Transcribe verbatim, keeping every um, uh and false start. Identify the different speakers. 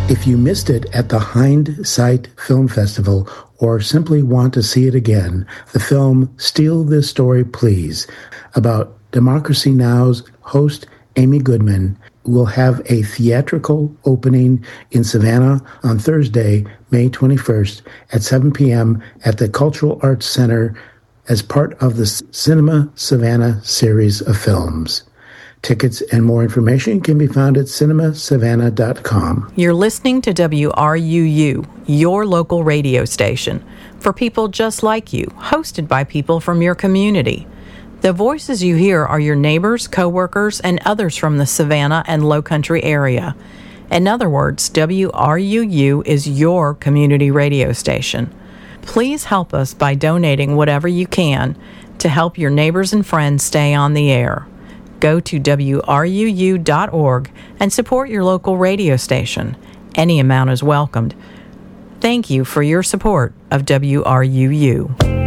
Speaker 1: If you missed it at the Hindsight Film Festival or simply want to see it again, the film Steal This Story Please, about Democracy Now!'s host Amy Goodman, will have a theatrical opening in Savannah on Thursday, May twenty-first at seven p.m. at the Cultural Arts Center as part of the Cinema Savannah series of films. Tickets and more information can be found at cinema savannah dot com.
Speaker 2: You're listening to W R U U, your local radio station, for people just like you, hosted by people from your community. The voices you hear are your neighbors, coworkers, and others from the Savannah and Lowcountry area. In other words, W R U U is your community radio station. Please help us by donating whatever you can to help your neighbors and friends stay on the air. Go to W R U U dot org and support your local radio station. Any amount is welcomed. Thank you for your support of W R U U.